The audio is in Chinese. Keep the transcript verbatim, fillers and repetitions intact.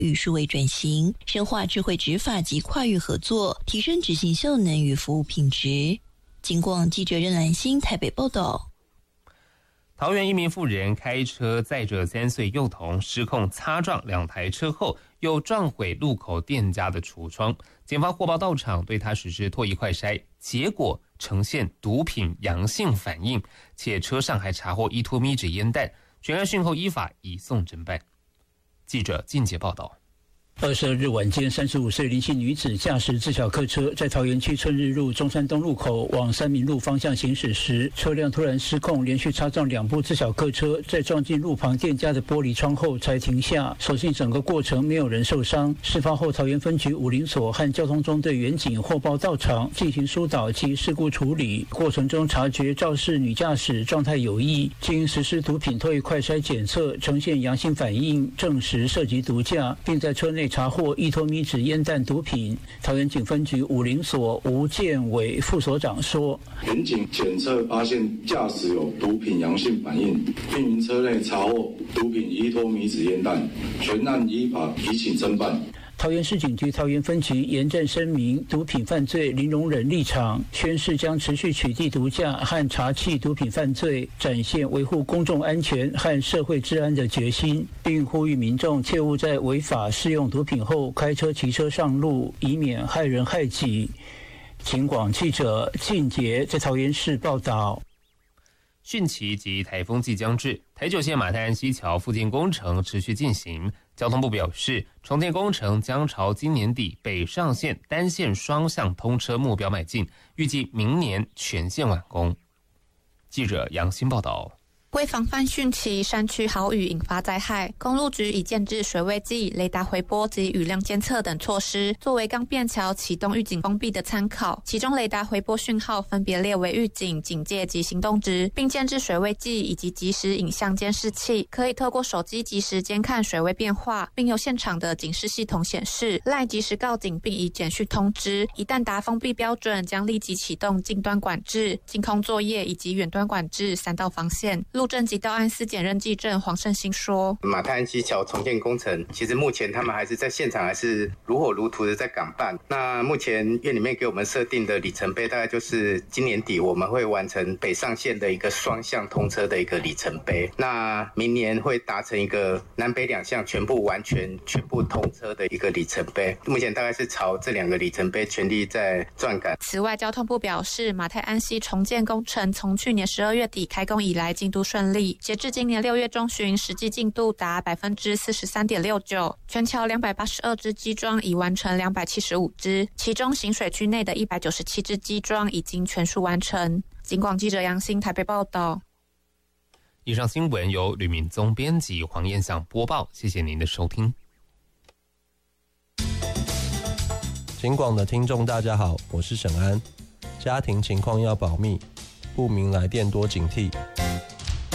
与数位转型，深化智慧执法及跨域合作，提升执行效能与服务品质。警广记者任兰心台北报道。 桃园一名妇人开车载着三岁幼童失控擦撞两台车后，又撞毁路口店家的橱窗。警方获报到场，对他实施唾液快筛，结果呈现毒品阳性反应，且车上还查获一脱咪纸烟弹。全案讯后依法移送侦办。记者靳杰报道。 二十二日晚间，三十五岁林姓女子驾驶自小客车在桃园区春日路中山东路口往三民路方向行驶时，车辆突然失控，连续擦撞两部自小客车，在撞进路旁店家的玻璃窗后才停下。所幸整个过程没有人受伤。事发后，桃园分局武林所和交通中队员警获报到场进行疏导及事故处理，过程中察觉肇事女驾驶状态有异，经实施毒品唾液快筛检测，呈现阳性反应，证实涉及毒驾，并在车内查获一脱咪纸烟弹毒品。桃园警分局武林所吴建伟副所长说， 民警检测发现驾驶有毒品阳性反应，并于车内查获毒品一脱咪纸烟弹，全案依法提起侦办。 桃园市警局桃园分局严正声明毒品犯罪零容忍立场，宣誓将持续取缔毒驾和查缉毒品犯罪，展现维护公众安全和社会治安的决心，并呼吁民众切勿在违法试用毒品后开车骑车上路，以免害人害己。警广记者靳杰在桃园市报道。 汛期及台风即将至，台九线马太安溪桥复建工程持续进行。交通部表示，重建工程将朝今年底北上线单线双向通车目标迈进，预计明年全线完工。记者杨欣报道。 为防范汛期山区豪雨引发灾害，公路局已建置水位计、雷达回波及雨量监测等措施，作为钢便桥启动预警封闭的参考。其中雷达回波讯号分别列为预警、警戒及行动值，并建置水位计以及即时影像监视器，可以透过手机即时监看水位变化，并由现场的警示系统显示 ，LINE 即时告警并以简讯通知。一旦达封闭标准，将立即启动近端管制、净空作业以及远端管制三道防线。路政及道安司检认技正黄胜兴说， 马太安溪桥重建工程其实目前他们还是在现场还是如火如荼的在赶办。那目前院里面给我们设定的里程碑大概就是今年底我们会完成北上线的一个双向通车的一个里程碑，那明年会达成一个南北两项全部完全全部通车的一个里程碑。目前大概是朝这两个里程碑全力在转赶。 此外，交通部表示，马太安溪重建工程从去年十二月底开工以来进度顺利，截至今年六月中旬，实际进度达百分之四十三点六九。全桥两百八十二支机桩已完成两百七十五支，其中行水区内的一百九十七支机桩已经全数完成。警广记者杨欣台北报道。 以上新闻由吕明宗编辑，黄燕祥播报。谢谢您的收听。 警广的听众大家好，我是沈安。家庭情况要保密，不明来电多警惕。